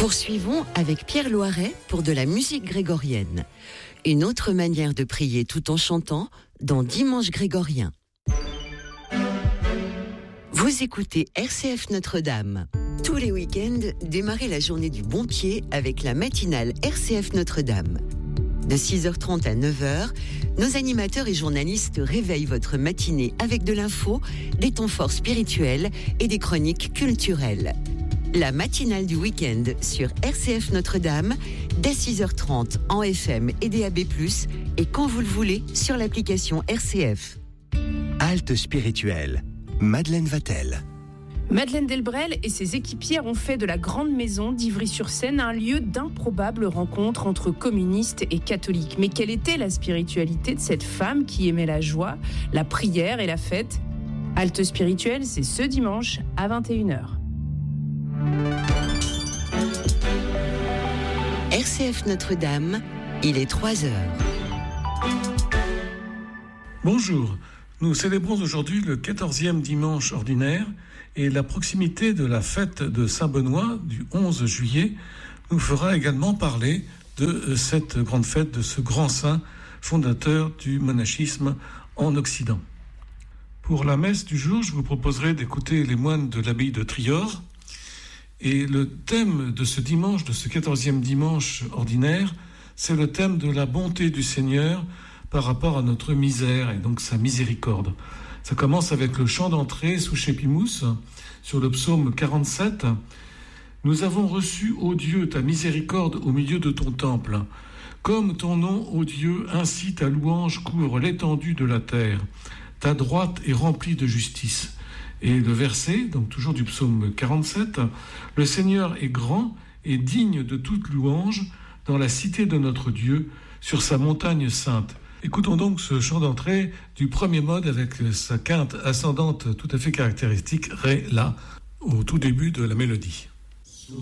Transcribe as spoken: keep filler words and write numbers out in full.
Poursuivons avec Pierre Loiret pour de la musique grégorienne. Une autre manière de prier tout en chantant dans Dimanche grégorien. Vous écoutez R C F Notre-Dame. Tous les week-ends, démarrez la journée du bon pied avec la matinale R C F Notre-Dame. De six heures trente à neuf heures, nos animateurs et journalistes réveillent votre matinée avec de l'info, des temps forts spirituels et des chroniques culturelles. La matinale du week-end sur R C F Notre-Dame, dès six heures trente en F M et D A B plus, et quand vous le voulez sur l'application R C F. Halte spirituelle, Madeleine Vatel. Madeleine Delbrel et ses équipières ont fait de la Grande Maison d'Ivry-sur-Seine un lieu d'improbables rencontres entre communistes et catholiques. Mais quelle était la spiritualité de cette femme qui aimait la joie, la prière et la fête ? Halte spirituelle, c'est ce dimanche à vingt et une heures. R C F Notre-Dame, il est trois heures. Bonjour, nous célébrons aujourd'hui le quatorzième dimanche ordinaire et la proximité de la fête de Saint-Benoît du onze juillet nous fera également parler de cette grande fête, de ce grand saint fondateur du monachisme en Occident. Pour la messe du jour, je vous proposerai d'écouter les moines de l'abbaye de Trior. Et le thème de ce dimanche, de ce quatorzième dimanche ordinaire, c'est le thème de la bonté du Seigneur par rapport à notre misère et donc sa miséricorde. Ça commence avec le chant d'entrée sous Chépimous, sur le psaume quarante-sept. « Nous avons reçu, ô Dieu, ta miséricorde au milieu de ton temple. Comme ton nom, ô Dieu, ainsi ta louange couvre l'étendue de la terre. Ta droite est remplie de justice. » Et le verset, donc toujours du psaume quarante-sept, « Le Seigneur est grand et digne de toute louange dans la cité de notre Dieu, sur sa montagne sainte. » Écoutons donc ce chant d'entrée du premier mode avec sa quinte ascendante tout à fait caractéristique, Ré, La, au tout début de la mélodie.